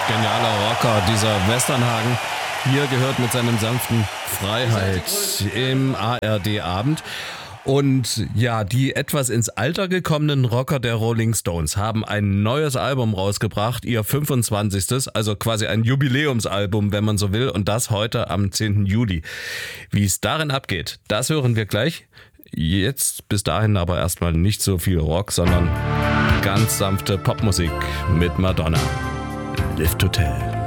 Genialer Rocker, dieser Westernhagen. Hier gehört mit seinem sanften Freiheit im ARD-Abend. Und ja, die etwas ins Alter gekommenen Rocker der Rolling Stones haben ein neues Album rausgebracht, ihr 25. Also quasi ein Jubiläumsalbum, wenn man so will. Und das heute am 10. Juli. Wie es darin abgeht, das hören wir gleich. Jetzt bis dahin aber erstmal nicht so viel Rock, sondern ganz sanfte Popmusik mit Madonna. Live to Tell.